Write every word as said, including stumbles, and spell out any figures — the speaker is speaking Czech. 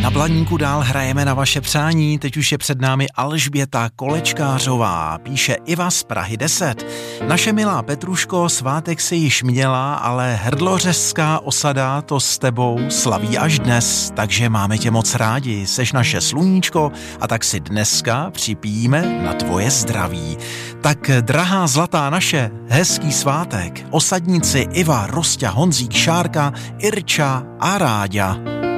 Na Blaníku dál hrajeme na vaše přání, teď už je před námi Alžběta Kolečkářová, píše Iva z Prahy deset. Naše milá Petruško, svátek si již měla, ale hrdlořezská osada to s tebou slaví až dnes, takže máme tě moc rádi, seš naše sluníčko a tak si dneska připijíme na tvoje zdraví. Tak drahá zlatá naše, hezký svátek, osadníci Iva, Rosťa, Honzík, Šárka, Irča a Ráďa.